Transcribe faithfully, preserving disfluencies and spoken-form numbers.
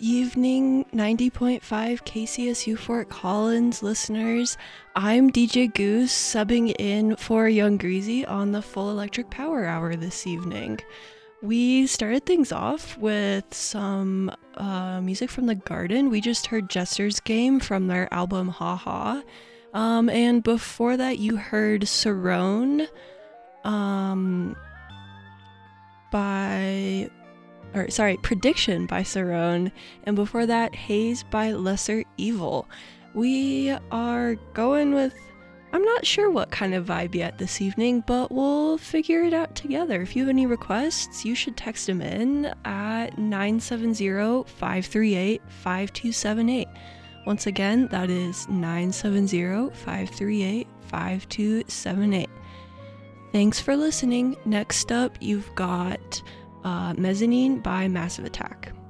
evening, ninety point five K C S U Fort Collins listeners. I'm D J Goose subbing in for Young Greasy on the Full Electric Power Hour this evening. We started things off with some uh, music from The Garden. We just heard Jester's Game from their album Ha Ha. Um, and before that, you heard Cerrone um, by... or sorry, Prediction by Cerrone, and before that, Haze by Lesser Evil. We are going with, I'm not sure what kind of vibe yet this evening, but we'll figure it out together. If you have any requests, you should text them in at nine seven zero, five three eight, five two seven eight. Once again, that is nine seven zero, five three eight, five two seven eight. Thanks for listening. Next up, you've got Uh, Mezzanine by Massive Attack.